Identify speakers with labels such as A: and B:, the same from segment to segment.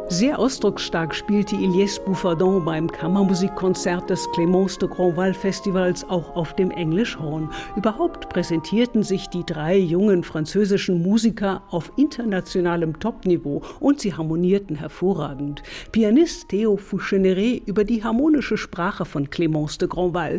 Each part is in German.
A: Sehr ausdrucksstark spielte Ilyes Bouffardon beim Kammermusikkonzert des Clémence de Grandval Festivals auch auf dem Englischhorn. Überhaupt präsentierten sich die 3 jungen französischen Musiker auf internationalem Topniveau und sie harmonierten hervorragend. Pianist Theo Foucheneret über die harmonische Sprache von Clémence de Grandval.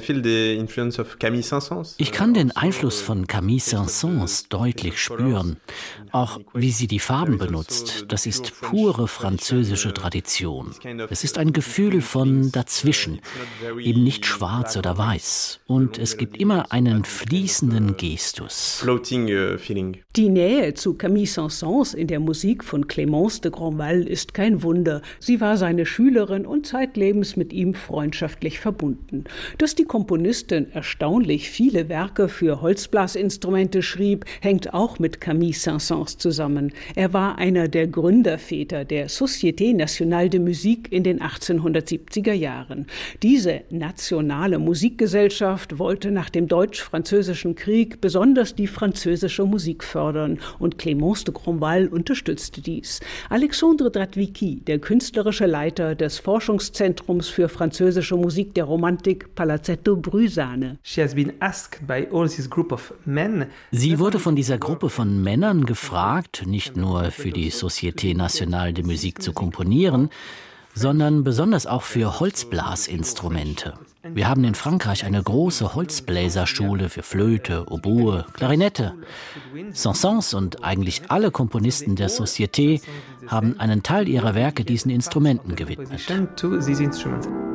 B: Ich kann den Einfluss von Camille Saint-Saëns deutlich spüren. Auch wie sie die Farben benutzt, das ist pure französische Tradition. Es ist ein Gefühl von dazwischen, eben nicht schwarz oder weiß. Und es gibt immer einen fließenden Gestus.
A: Die Nähe zu Camille Saint-Saëns in der Musik von Clémence de Grandval ist kein Wunder. Sie war seine Schülerin und zeitlebens mit ihm freundschaftlich verbunden. Dass die Komponistin erstaunlich viele Werke für Holzblasinstrumente schrieb, hängt auch mit Camille Saint-Saëns zusammen. Er war einer der Gründerväter der Société Nationale de Musique in den 1870er Jahren. Diese nationale Musikgesellschaft wollte nach dem Deutsch-Französischen Krieg besonders die französische Musik fördern und Clémence de Grandval unterstützte dies. Alexandre Dratwicky, der künstlerische Leiter des Forschungszentrums für französische Musik der Romantik Palazzetto Brüsane.
B: Sie wurde von dieser Gruppe von Männern gefragt, nicht nur für die Société Nationale de Musique zu komponieren, sondern besonders auch für Holzblasinstrumente. Wir haben in Frankreich eine große Holzbläserschule für Flöte, Oboe, Klarinette. Saint-Saëns und eigentlich alle Komponisten der Société haben einen Teil ihrer Werke diesen Instrumenten gewidmet.